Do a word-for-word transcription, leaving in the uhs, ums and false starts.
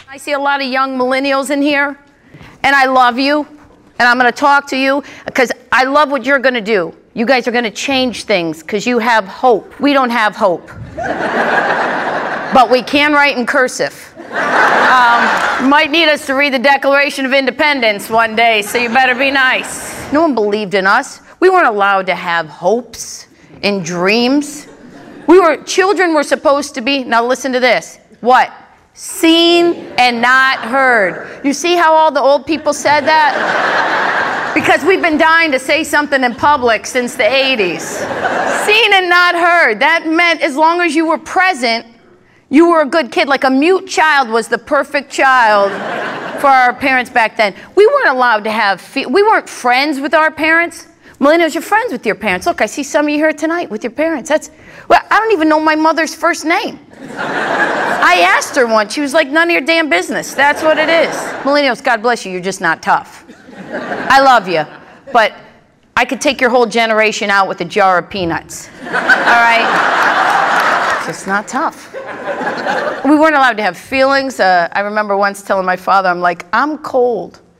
I see a lot of young millennials in here, and I love you, and I'm going to talk to you because I love what you're going to do. You guys are going to change things because you have hope. We don't have hope. But we can write in cursive. Um, might need us to read the Declaration of Independence one day, so you better be nice. No one believed in us. We weren't allowed to have hopes and dreams. We were, children were supposed to be, now listen to this, what? Seen and not heard. You see how all the old people said that? Because we've been dying to say something in public since the eighties. Seen and not heard. That meant as long as you were present, you were a good kid. Like a mute child was the perfect child for our parents back then. We weren't allowed to have, fe- we weren't friends with our parents. Millennials, you're friends with your parents. Look, I see some of you here tonight with your parents. That's, well, I don't even know my mother's first name. I asked her once. She was like, none of your damn business. That's what it is. Millennials, God bless you. You're just not tough. I love you. But I could take your whole generation out with a jar of peanuts. All right? It's just not tough. We weren't allowed to have feelings. Uh, I remember once telling my father, I'm like, I'm cold.